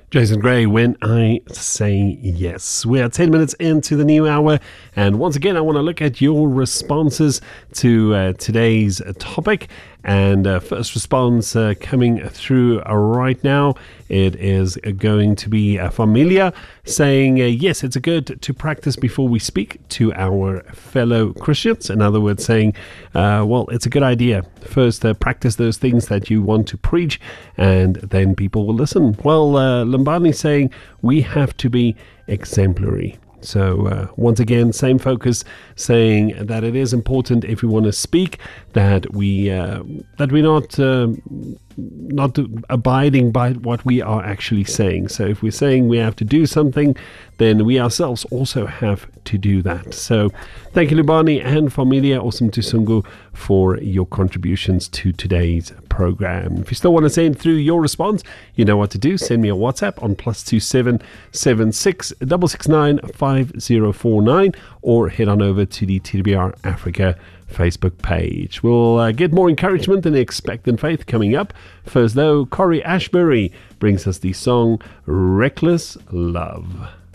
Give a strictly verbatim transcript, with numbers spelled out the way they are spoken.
Jason Gray, When I Say Yes. We are ten minutes into the new hour, and once again, I want to look at your responses to uh, today's topic. And uh, first response uh, coming through uh, right now, it is going to be uh, Familia saying, uh, yes, it's good to practice before we speak to our fellow Christians. In other words, saying, uh, well, it's a good idea. First, uh, practice those things that you want to preach, and then people will listen. Well, uh, Lambani saying, we have to be exemplary. So uh, once again, same focus, saying that it is important if we want to speak that we uh, that we're not uh, not abiding by what we are actually saying. So if we're saying we have to do something, then we ourselves also have to do that. So thank you, Lubani and Familia Awesome Tusungu, for your contributions to today's program. If you still want to send through your response, you know what to do. Send me a WhatsApp on plus two seven seven six six six nine five zero four nine, or head on over to the T D B R Africa Facebook page. We'll uh, get more encouragement and expectant faith coming up. First, though, Corey Ashbury brings us the song Reckless Love.